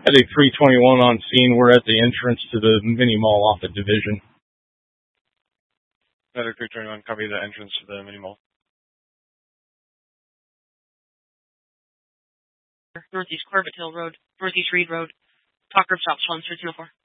At a 321 on scene. We're at the entrance to the mini mall off of Division. Another 321, copy the entrance to the mini mall. Northeast Corbett Hill Road, Northeast Reed Road. Talker stops 1304.